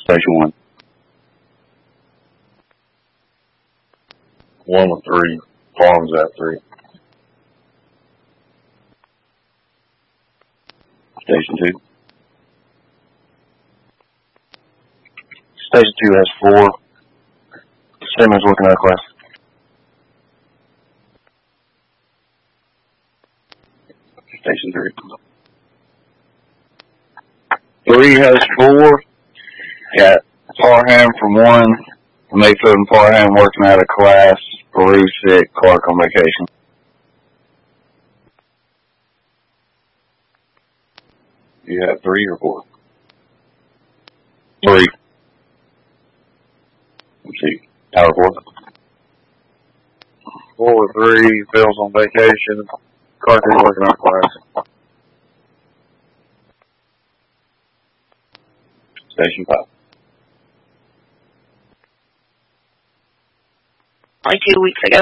Station 1. 1 with 3. Farms at 3. Station 2. Station 2 has 4. Simmons working out of class. Station 3. 3 has 4. Got Parham from 1. Mayfield and Parham working out of class. Peru sick. Clark on vacation. You have 3 or 4? 3. Let's see. Tower 4. 4 with 3. Bill's on vacation. Carter's working out of class. Station 5. Only 2 weeks ago.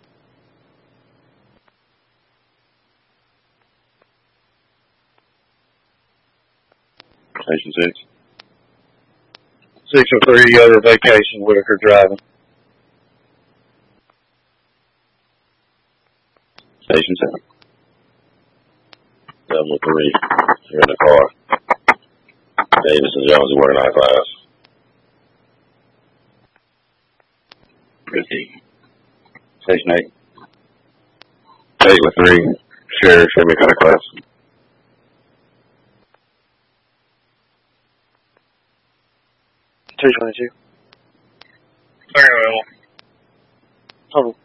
Station 6. 6 with 3. Other vacation. Whitaker driving. Station 7. 7 with 3. Here in the car. Davis and Jones are working out of class. 50. Station 8. 8 with 3. Sheriff working out of class. $222. Farewell. Total.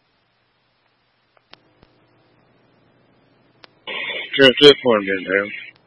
Transmit for him, then,